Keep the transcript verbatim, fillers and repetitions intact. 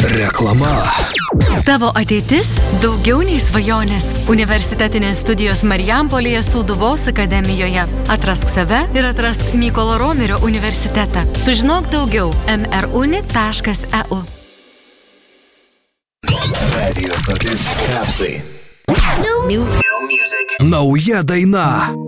Reklama. Tavo ateitis daugiau nei svajonės. Universitetinės studijos Marijampolėje Sūduvos akademijoje. Atrask save ir atrask Mykolo Romerio universitetą. Sužinok daugiau em er uni taškas e u. Radio stotis Kapsai. New, new music. Nauja daina.